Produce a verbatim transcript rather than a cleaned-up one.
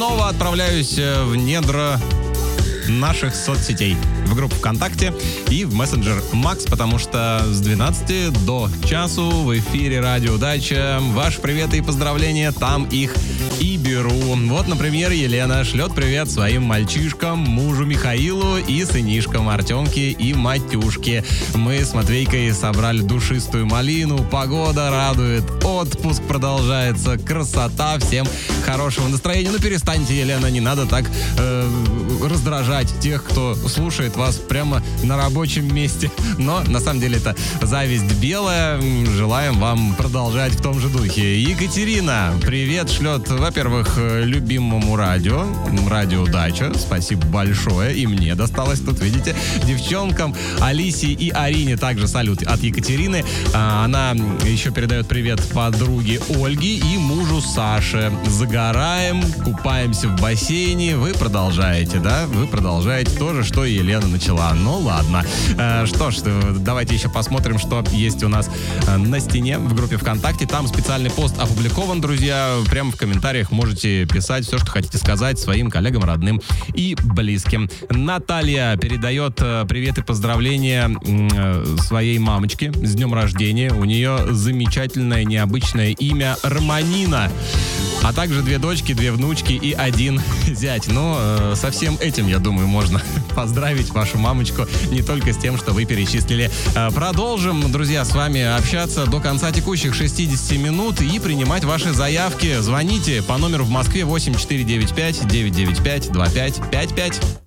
снова отправляюсь в недра наших соцсетей, в группу ВКонтакте и в мессенджер Макс, потому что с двенадцати до часу в эфире Радио Дача. Ваши приветы и поздравления, там их и беру. Вот, например, Елена шлет привет своим мальчишкам, мужу Михаилу и сынишкам Артемке и Матюшке. Мы с Матвейкой собрали душистую малину, погода радует, отпуск продолжается, красота, всем хорошего настроения. Ну, перестаньте, Елена, не надо так э, раздражать тех, кто слушает вас прямо на рабочем месте. Но на самом деле это зависть белая. Желаем вам продолжать в том же духе. Екатерина привет шлет, во-первых, любимому радио, Радио Дача. Спасибо большое. И мне досталось тут, видите, девчонкам Алисе и Арине также салют от Екатерины. Она еще передает привет подруге Ольге и мужу Саше. Загораем, купаемся в бассейне. Вы продолжаете, да? Вы продолжаете то же, что и Елена начала. Ну ладно. Э, что ж, давайте еще посмотрим, что есть у нас на стене в группе ВКонтакте. Там специальный пост опубликован, друзья. Прямо в комментариях можете писать все, что хотите сказать своим коллегам, родным и близким. Наталья передает привет и поздравления своей мамочке с днем рождения. У нее замечательное, необычное имя Романина. А также две дочки, две внучки и один зять. Но э, со всем этим, я думаю, можно поздравить вашу мамочку не только с тем, что вы перечислили. Э, продолжим, друзья, с вами общаться до конца текущих шестидесяти минут и принимать ваши заявки. Звоните по номеру в Москве восемь четыре девять пять девять девять пять два пять пять пять.